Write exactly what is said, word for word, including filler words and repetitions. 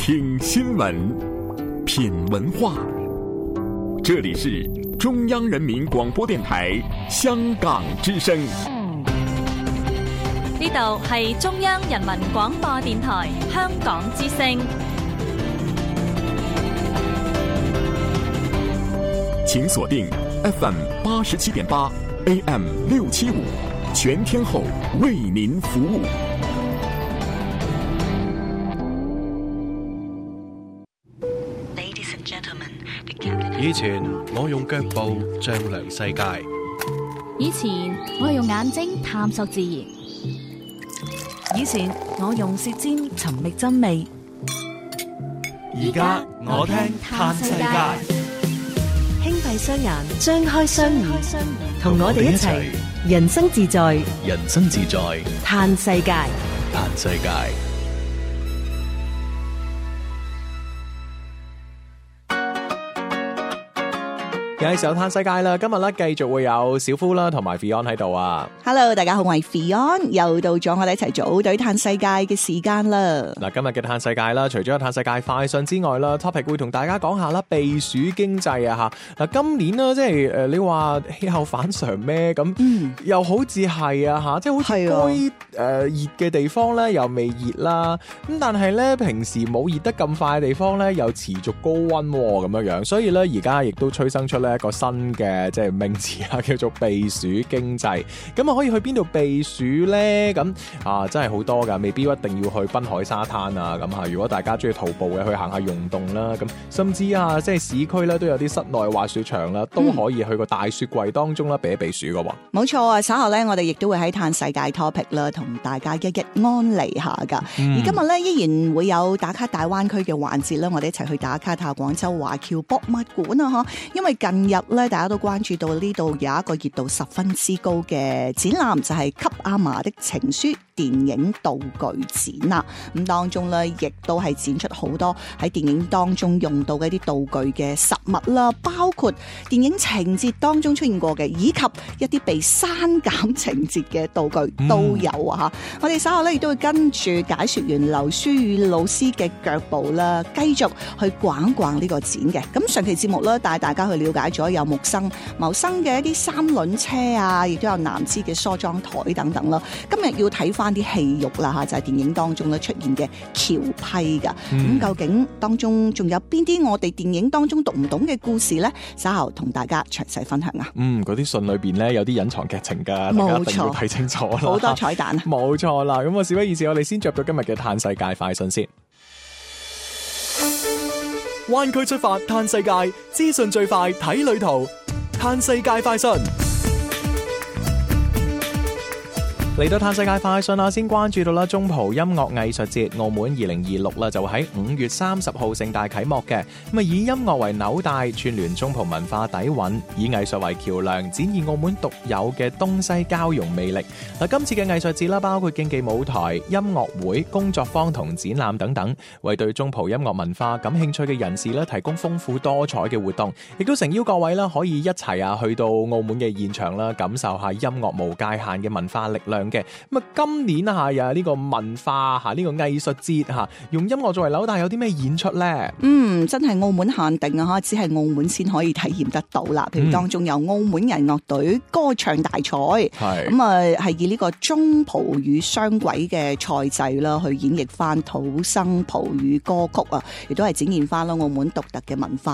聽新聞，品文化。這裡是中央人民廣播電台香港之聲。 呢度係中央人民廣播電台香港之聲。 請鎖定 F M 八十七點八 A M 六七五，全天候為您服務。 以前我用腳步丈量世界， 以前我用眼睛探索自然， 以前我用舌尖尋覓真味， 而家我聽嘆世界。 輕閉雙眼，張開雙耳，同我哋一齊人生自在， 人生自在嘆世界， 嘆世界。 嘅時候嘆世界啦，今日咧繼續會有小夫啦同埋 Fion 喺度啊。 Hello， 大家好，我係 Fion，又到咗我哋一齊組隊嘆世界嘅時間啦。 嗱，今日嘅嘆世界啦，除咗有嘆世界快訊之外啦 ，topic 會同大家講下啦，避暑經濟啊吓。嗱，今年啦，即係誒，你話氣候反常咩？咁、嗯、又好似係啊吓，即係好似該誒熱嘅地方咧又未熱啦，咁但係咧平時冇熱得咁快嘅地方咧又持續高溫咁樣樣，所以咧而家亦都催生出咧一個新嘅即係名詞啊，叫做避暑經濟。咁啊可以去邊度避暑咧？咁啊真係好多噶，未必一定要去濱海沙灘啊。咁啊，如果大家中意徒步嘅，去行下溶洞啦。咁甚至啊，即係市區咧都有啲室內滑雪場啦，都可以去個大雪櫃當中啦避一避暑噶。 冇錯啊！稍後咧，我哋亦都會喺嘆世界 topic 啦，同大家一一安利下噶。嗯、而今日咧依然會有打卡大灣區嘅環節啦，我哋一齊去打卡下廣州華僑博物館啊！嗬，因為近日咧，大家都關注到呢度有一個熱度十分之高嘅展覽，就係、是《給阿嫲的情書》電影道具展啦。咁當中咧，亦都係展出好多喺電影當中用到嘅一啲道具嘅實物啦，包括電影情節當中出現過嘅，以及一啲被刪減情節嘅道具都有啊！吓、嗯，我哋稍後咧亦都會跟住解說員劉書宇老師嘅腳步啦，繼續去逛逛呢個展嘅。咁上期節目咧，帶大家去了解咗有木生謀生嘅一啲三輪車啊，亦都有南枝嘅梳妝台等等啦。今日要睇翻啲戲肉啦吓，就係、是、電影當中咧出現嘅橋批噶。咁、嗯、究竟當中仲有邊啲我哋電影當中讀唔懂嘅故事咧？稍後同大家詳細分享啊。 嗯，嗰啲信裏邊咧有啲隱藏劇情噶，大家一定要睇清楚啦。 好多彩蛋啊！ 冇錯啦。咁啊，事不宜遲，我哋先着到今日嘅嘆世界快訊先。灣區出發嘆世界，資訊最快睇旅途。嘆世界快訊嚟到嘆世界快訊啦，先關注到啦中葡音樂藝術節澳門二零二六啦，就喺五月三十號盛大啟幕嘅。咁啊，以音樂為紐帶，串聯中葡文化底蘊，以藝術為橋梁，展現澳門獨有嘅東西交融魅力。嗱，今次嘅藝術節啦，包括競技舞台、音樂會、工作坊同展覽等等，為對中葡音樂文化感興趣嘅人士咧，提供豐富多彩嘅活動，亦都誠邀各位啦，可以一齊啊去到澳門嘅現場啦，感受下音樂無界限嘅文化力量。嘅咁啊，今年啊呀呢個文化吓呢個藝術節吓，用音樂作為紐帶，有啲咩演出咧？ 嗯，真係澳門限定啊，只係澳門先可以體驗得到啦。譬如當中有澳門人樂隊歌唱大賽，係咁啊，係以呢個中葡語雙軌嘅賽制啦，去演繹翻土生葡語歌曲啊，亦都係展現翻啦澳門獨特嘅文化。